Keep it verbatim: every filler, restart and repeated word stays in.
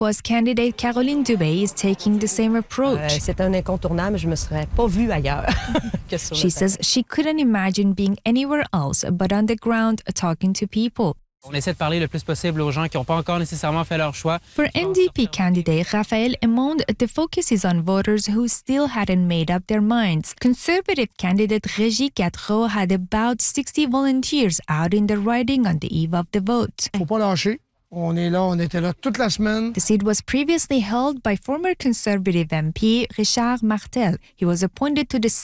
was candidate Caroline Dubé is taking the same approach. Euh, c'est un incontournable, je me serais pas vue ailleurs que sur She le says terrain. she couldn't imagine being anywhere else but on the ground talking to people. On essaie de parler le plus possible aux gens qui n'ont pas encore nécessairement fait leur choix. For N D P candidate Raphaël Emonde, the focus is on voters who still hadn't made up their minds. Conservative candidate Régis Quatreau had about sixty volunteers out in the riding on the eve of the vote. Faut pas lâcher. On est là, on était là toute la semaine. The seat was previously held by former Conservative M P Richard Martel. He was appointed to the